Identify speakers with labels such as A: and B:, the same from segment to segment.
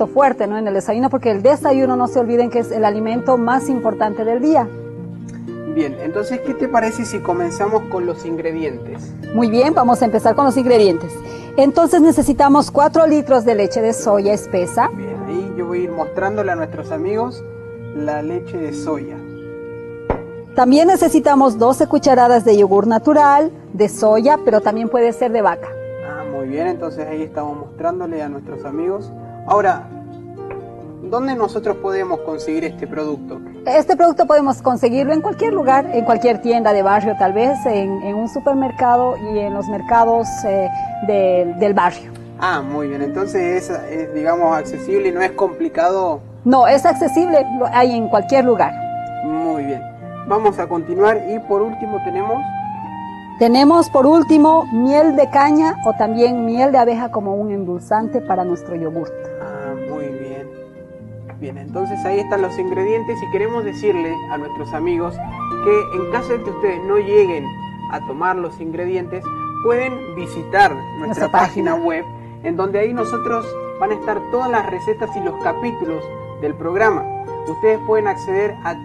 A: plato fuerte, ¿no? En el desayuno, porque el desayuno, no se olviden que es el alimento más importante del día.
B: Bien, entonces, ¿qué te parece si comenzamos con los ingredientes?
A: Muy bien, vamos a empezar con los ingredientes. Entonces necesitamos 4 litros de leche de soya espesa.
B: Bien, ahí yo voy a ir mostrándole a nuestros amigos la leche de soya.
A: También necesitamos 12 cucharadas de yogur natural, de soya, pero también puede ser de vaca.
B: Muy bien, entonces ahí estamos mostrándole a nuestros amigos. Ahora, ¿dónde nosotros podemos conseguir este producto?
A: Este producto podemos conseguirlo en cualquier lugar, en cualquier tienda de barrio, tal vez en un supermercado y en los mercados del barrio.
B: Muy bien, entonces es, digamos, accesible y no es complicado.
A: No, es accesible, lo hay en cualquier lugar.
B: Muy bien, vamos a continuar y por último
A: Tenemos por último miel de caña o también miel de abeja como un endulzante para nuestro yogurt.
B: Muy bien. Bien, entonces ahí están los ingredientes y queremos decirle a nuestros amigos que en caso de que ustedes no lleguen a tomar los ingredientes, pueden visitar nuestra página web, en donde ahí nosotros van a estar todas las recetas y los capítulos del programa. Ustedes pueden acceder a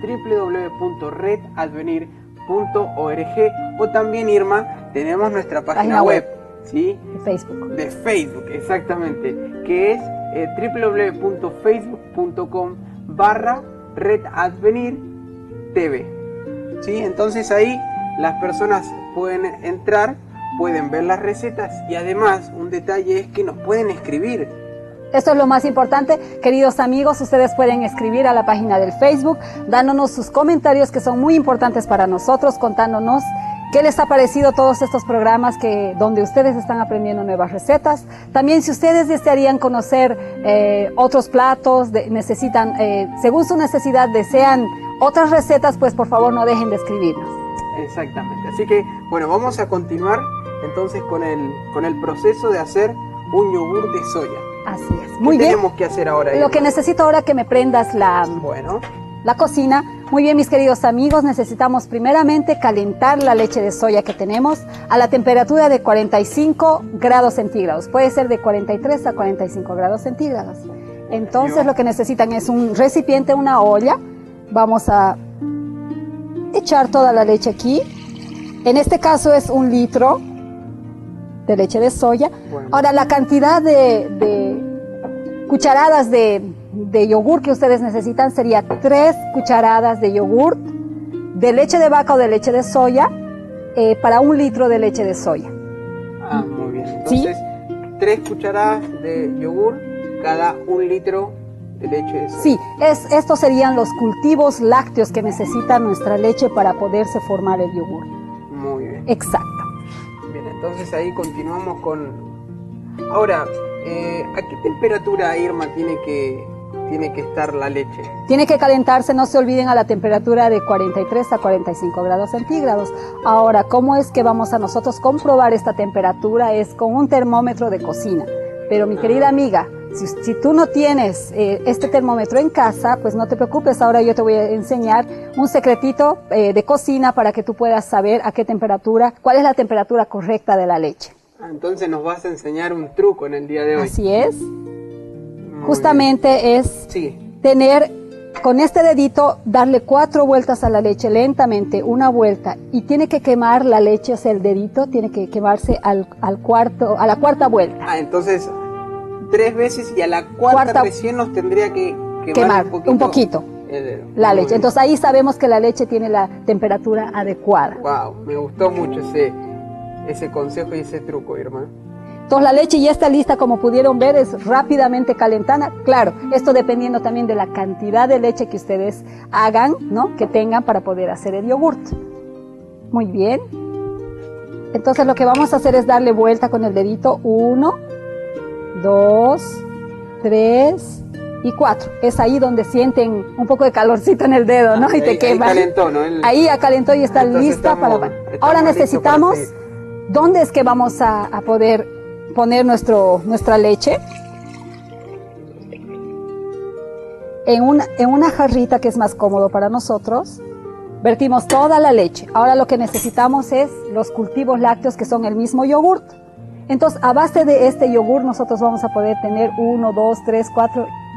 B: www.redadvenir.org o también, Irma, tenemos nuestra página web, ¿sí? De Facebook, exactamente, que es www.facebook.com/redadvenirtv, ¿sí? Entonces ahí las personas pueden entrar, pueden ver las recetas y además un detalle es que nos pueden escribir.
A: Esto es lo más importante, queridos amigos, ustedes pueden escribir a la página del Facebook, dándonos sus comentarios que son muy importantes para nosotros, contándonos qué les ha parecido todos estos programas donde ustedes están aprendiendo nuevas recetas. También si ustedes desearían conocer otros platos, necesitan, según su necesidad, desean otras recetas, pues por favor no dejen de escribirnos.
B: Exactamente, así que bueno, vamos a continuar entonces con el proceso de hacer un yogur de soya.
A: Así es. Muy
B: bien. ¿Qué
A: tenemos
B: que hacer ahora?
A: Lo que necesito ahora que me prendas la cocina. Muy bien, mis queridos amigos, necesitamos primeramente calentar la leche de soya que tenemos a la temperatura de 45 grados centígrados. Puede ser de 43 a 45 grados centígrados. Entonces lo que necesitan es un recipiente, una olla. Vamos a echar toda la leche aquí. En este caso es 1 litro de leche de soya. Bueno. Ahora la cantidad de cucharadas de yogur que ustedes necesitan sería 3 cucharadas de yogur de leche de vaca o de leche de soya para 1 litro de leche de soya.
B: Muy bien. Entonces, ¿sí? 3 cucharadas de yogur cada 1 litro de leche de soya.
A: Sí, estos serían los cultivos lácteos que necesita nuestra leche para poderse formar el yogur.
B: Muy bien.
A: Exacto.
B: Bien, entonces ahí continuamos con... Ahora, ¿a qué temperatura, Irma, tiene que estar la leche?
A: Tiene que calentarse, no se olviden, a la temperatura de 43 a 45 grados centígrados. Ahora, ¿cómo es que vamos a nosotros comprobar esta temperatura? Es con un termómetro de cocina. Pero mi querida amiga, si tú no tienes este termómetro en casa, pues no te preocupes, ahora yo te voy a enseñar un secretito de cocina para que tú puedas saber a qué temperatura, cuál es la temperatura correcta de la leche.
B: Entonces nos vas a enseñar un truco en el día de hoy.
A: Así es. Justamente es tener, con este dedito, darle 4 vueltas a la leche lentamente, 1 vuelta, y tiene que quemar la leche, o sea, el dedito tiene que quemarse a la 4ª vuelta.
B: Entonces 3 veces y a la cuarta recién nos tendría que quemar
A: un poquito la leche. Entonces ahí sabemos que la leche tiene la temperatura adecuada.
B: Wow, me gustó mucho ese consejo y ese truco, Irma.
A: Entonces la leche ya está lista, como pudieron ver, es rápidamente calentada. Claro, esto dependiendo también de la cantidad de leche que ustedes hagan, ¿no? Que tengan para poder hacer el yogurt. Muy bien. Entonces lo que vamos a hacer es darle vuelta con el dedito. 1, 2, 3 y 4. Es ahí donde sienten un poco de calorcito en el dedo, ¿no? Y te quema.
B: Ahí calentó, ¿no?
A: Ahí ya calentó y está lista para... Ahora necesitamos... ¿Dónde es que vamos a poder poner nuestra leche? En una jarrita que es más cómodo para nosotros. Vertimos toda la leche. Ahora lo que necesitamos es los cultivos lácteos, que son el mismo yogurt. Entonces, a base de este yogur nosotros vamos a poder tener 1, 2, 3, 4